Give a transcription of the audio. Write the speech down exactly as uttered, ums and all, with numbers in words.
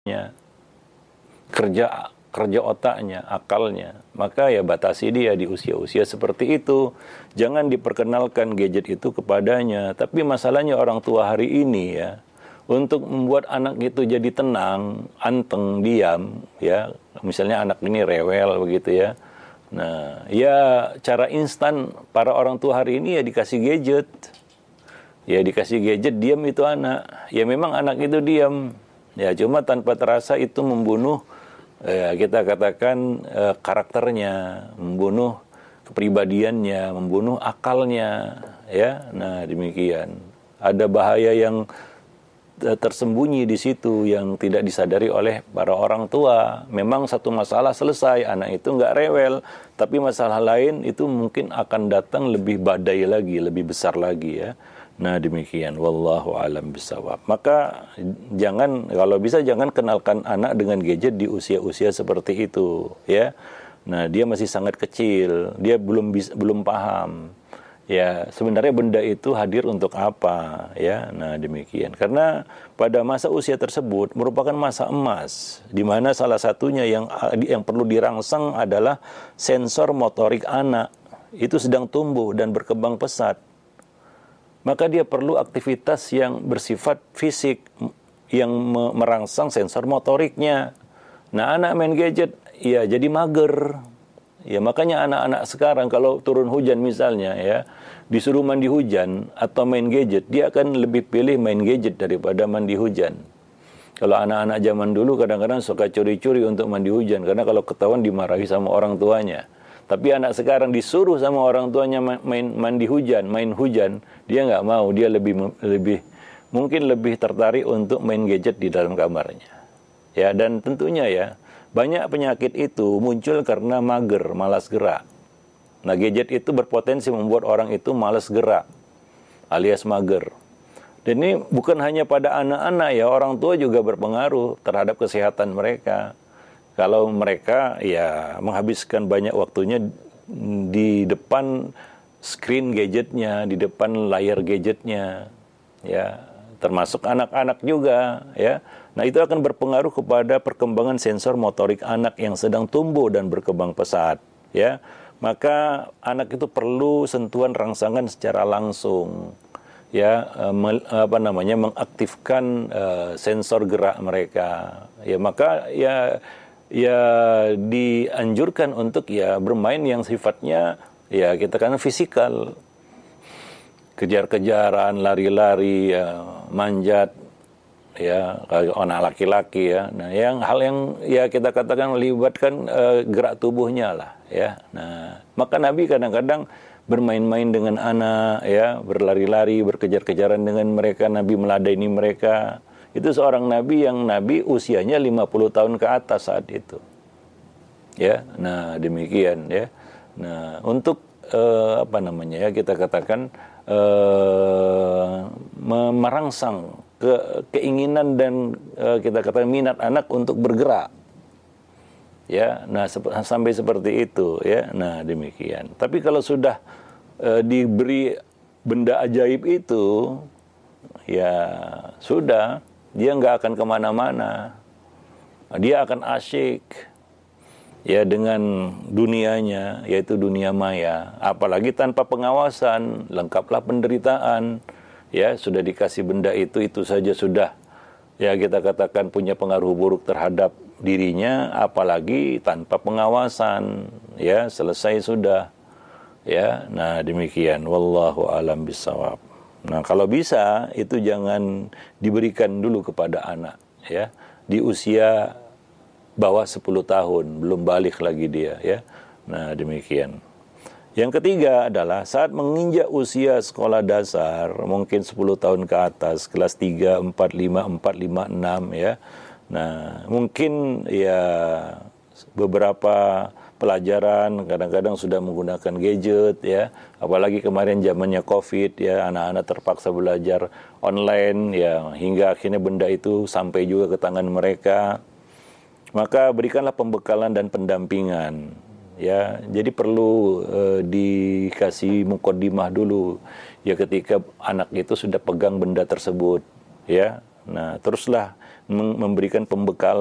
kerja kerja otaknya, akalnya, maka ya batasi dia di usia-usia seperti itu. Jangan diperkenalkan gadget itu kepadanya. Tapi masalahnya orang tua hari ini ya, untuk membuat anak itu jadi tenang, anteng, diam, ya, misalnya anak ini rewel begitu ya. Nah, ya cara instan para orang tua hari ini ya dikasih gadget. Ya dikasih gadget, diam itu anak. Ya memang anak itu diam. Ya cuma tanpa terasa itu membunuh, ya kita katakan eh, karakternya, membunuh kepribadiannya, membunuh akalnya, ya. Nah, demikian. Ada bahaya yang tersembunyi di situ yang tidak disadari oleh para orang tua. Memang satu masalah selesai, anak itu nggak rewel, tapi masalah lain itu mungkin akan datang lebih badai lagi, lebih besar lagi ya. Nah, demikian, wallahu alam bisawab. Maka jangan, kalau bisa jangan kenalkan anak dengan gadget di usia-usia seperti itu ya. Nah, dia masih sangat kecil, dia belum bisa, belum paham. Ya, sebenarnya benda itu hadir untuk apa ya. Nah, demikian. Karena pada masa usia tersebut merupakan masa emas, di mana salah satunya yang yang perlu dirangsang adalah sensor motorik anak. Itu sedang tumbuh dan berkembang pesat. Maka dia perlu aktivitas yang bersifat fisik yang merangsang sensor motoriknya. Nah, anak main gadget ya jadi mager. Ya makanya anak-anak sekarang kalau turun hujan misalnya ya, disuruh mandi hujan atau main gadget, dia akan lebih pilih main gadget daripada mandi hujan. Kalau anak-anak zaman dulu kadang-kadang suka curi-curi untuk mandi hujan, karena kalau ketahuan dimarahi sama orang tuanya. Tapi anak sekarang disuruh sama orang tuanya main mandi hujan, main hujan, dia nggak mau, dia lebih lebih mungkin lebih tertarik untuk main gadget di dalam kamarnya. Ya, dan tentunya ya, banyak penyakit itu muncul karena mager, malas gerak. Nah, gadget itu berpotensi membuat orang itu malas gerak, alias mager. Dan ini bukan hanya pada anak-anak ya, orang tua juga berpengaruh terhadap kesehatan mereka. Kalau mereka ya menghabiskan banyak waktunya di depan screen gadgetnya, di depan layar gadgetnya, ya, termasuk anak-anak juga, ya. Nah, itu akan berpengaruh kepada perkembangan sensor motorik anak yang sedang tumbuh dan berkembang pesat, ya. Maka anak itu perlu sentuhan rangsangan secara langsung, ya, apa namanya, mengaktifkan uh, sensor gerak mereka, ya. Maka ya ya dianjurkan untuk ya bermain yang sifatnya ya kita kan fisikal, kejar-kejaran, lari-lari, ya, manjat, ya, anak laki-laki ya. Nah, yang hal yang ya kita katakan melibatkan uh, gerak tubuhnya lah ya. Nah, maka Nabi kadang-kadang bermain-main dengan anak ya, berlari-lari, berkejar-kejaran dengan mereka, Nabi meladeni mereka. Itu seorang nabi yang nabi usianya lima puluh tahun ke atas saat itu. Ya, nah demikian ya. Nah, untuk uh, apa namanya ya, kita katakan uh, merangsang ke keinginan dan uh, kita katakan minat anak untuk bergerak. Ya, nah sep sampai seperti itu ya. Nah, demikian. Tapi kalau sudah uh, diberi benda ajaib itu, ya sudah, dia nggak akan kemana-mana. Dia akan asyik ya dengan dunianya, yaitu dunia maya. Apalagi tanpa pengawasan, lengkaplah penderitaan. Ya, sudah dikasih benda itu, itu saja sudah ya kita katakan punya pengaruh buruk terhadap dirinya, apalagi tanpa pengawasan. Ya, selesai sudah. Ya, nah demikian. Wallahu alam bisawab. Nah, kalau bisa itu jangan diberikan dulu kepada anak ya di usia bawah sepuluh tahun, belum balik lagi dia ya. Nah, demikian. Yang ketiga adalah saat menginjak usia sekolah dasar, mungkin sepuluh tahun ke atas, kelas tiga, empat, lima, empat, lima, enam ya. Nah, mungkin ya beberapa pelajaran kadang-kadang sudah menggunakan gadget ya, apalagi kemarin zamannya Covid ya, anak-anak terpaksa belajar online ya, hingga akhirnya benda itu sampai juga ke tangan mereka. Maka berikanlah pembekalan dan pendampingan ya. Jadi perlu eh, dikasih mukaddimah dulu ya ketika anak itu sudah pegang benda tersebut ya. Nah, teruslah memberikan pembekalan